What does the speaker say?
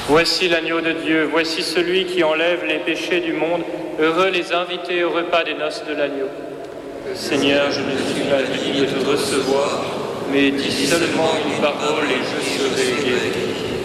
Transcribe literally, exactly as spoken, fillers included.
Voici l'agneau de Dieu, voici celui qui enlève les péchés du monde. Heureux les invités au repas des noces de l'agneau. Seigneur, je ne suis pas digne de te recevoir, mais dis seulement une parole et je serai guéri.